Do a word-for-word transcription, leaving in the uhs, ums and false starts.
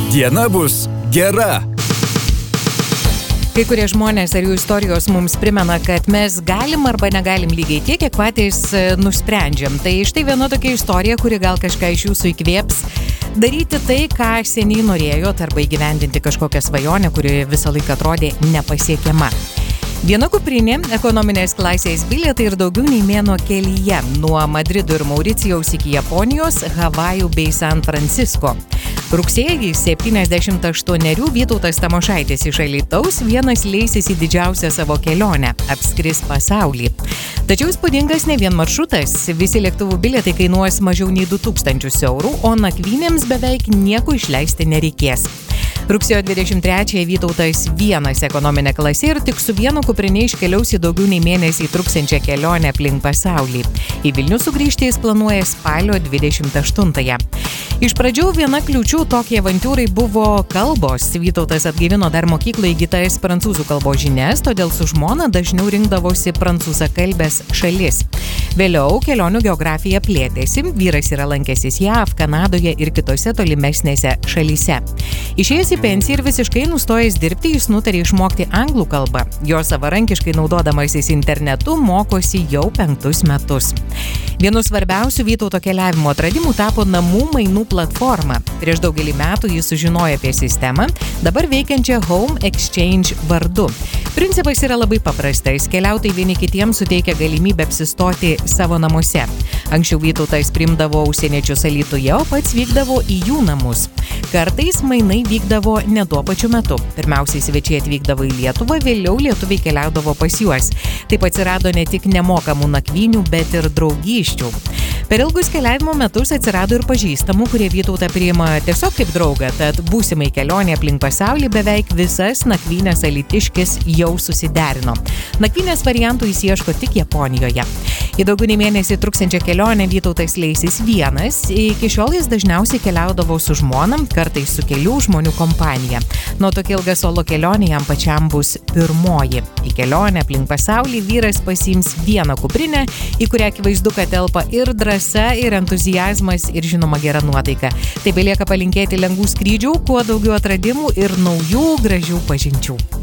Diena bus gera. Kai kurie žmonės ar jų istorijos mums primena, kad mes galim arba negalim lygiai tiek, kiek patys nusprendžiam. Tai štai viena tokia istorija, kuri gal kažką iš jūsų įkvėps daryti tai, ką seniai norėjot, arba įgyvendinti kažkokią svajonę, kuri visą laiką atrodė nepasiekiama. Viena kuprinė, ekonominės klasės bilietai ir daugiau nei mėnuo kelyje nuo Madrido ir Mauricijaus iki Japonijos, Havajų bei San Francisko. Rugsėjį septyniasdešimt aštuonerių Vytautas Tamošaitis iš Alytaus vienas leisis į didžiausią savo kelionę – apskris pasaulį. Tačiau įspūdingas ne vien maršrutas, visi lėktuvų bilietai kainuos mažiau nei du tūkstančius eurų, o nakvynėms beveik nieko išleisti nereikės. Rugsėjo dvidešimt trečiąją Vytautas vienas ekonominė klasė ir tik su vienu kuprine iškeliaus į daugiau nei mėnesį truksiančią kelionę aplink pasaulį. Į Vilnių sugrįžti jis planuoja spalio dvidešimt aštuntąją. Iš pradžių viena kliūčių tokiai avantūrai buvo kalbos. Vytautas atgaivino dar mokykloje įgytas prancūzų kalbos žinias, todėl su žmona dažniau rinkdavosi prancūzakalbės šalis. Vėliau kelionių geografija plėtėsi, vyras yra lankęsis J A V, Kanadoje ir kitose tolimesnėse šalyse. Išėjęs į pensiją ir visiškai nustojęs dirbti, jis nutarė išmokti anglų kalbą. Jo savarankiškai naudodamasis internetu mokosi jau penktus metus. Vienu svarbiausių Vytauto keliavimo atradimų tapo namų mainų platforma. Prieš daugelį metų jis sužinojo apie sistemą, dabar veikiančią Home Exchange vardu. Principas yra labai paprastas. Keliautojai vieni kitiems suteikia galimybę apsistoti savo namuose. Anksčiau Vytautas priimdavo užsieniečius Alytuje, o pats vykdavo į jų namus. Kartais mainai vykdavo ne tuo pačiu metu. Pirmiausiai svečiai atvykdavo į Lietuvą, vėliau lietuviai keliaudavo pas juos. Taip atsirado ne tik nemokamų nakvynių, bet ir draugysčių. Per ilgus keliavimo metus atsirado ir pažįstamų, kurie Vytautą priima tiesiog kaip draugą, tad būsimai kelionė aplink pasaulį beveik visas nakvynės alytiškis jau susiderino. Nakvynės variantų jis ieško tik Japonijoje. Į daugiau nei mėnesį truksiančią kelionę Vytautas leisis vienas. Iki šiol jis dažniausiai keliaudavo su žmona, kartais su kelių žmonių kompanija. Nuo tokia ilga solo kelionė jam pačiam bus pirmoji. Į kelionę aplink pasaulį vyras pasiims vieną kuprinę, į kurią akivaizdu, kad telpa ir drąsa, ir entuziazmas, ir žinoma gera nuotaika. Tai belieka palinkėti lengvų skrydžių, kuo daugiau atradimų ir naujų gražių pažinčių.